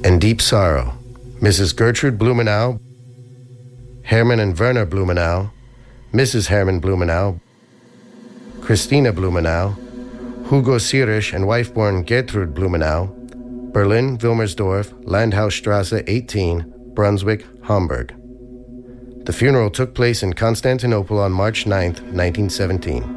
and deep sorrow. Mrs. Gertrude Blumenau, Hermann and Werner Blumenau, Mrs. Hermann Blumenau, Christina Blumenau, Hugo Sirisch and wife-born Gertrude Blumenau, Berlin, Wilmersdorf, Landhausstrasse 18, Brunswick, Hamburg. The funeral took place in Constantinople on March 9, 1917.